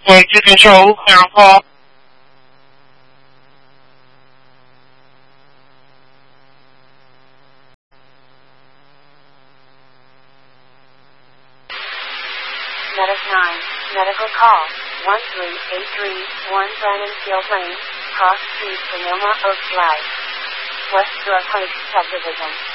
喂，这边是然后 Medic 9, medical call, 13831 Brennan Field Lane, Cross Street, Sonoma Oaks Drive, West Door Place Subdivision.